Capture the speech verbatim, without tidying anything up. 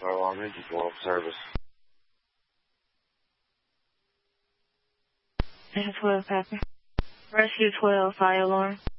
Fire alarm engine twelve service. twelve, copy. Rescue twelve, fire alarm.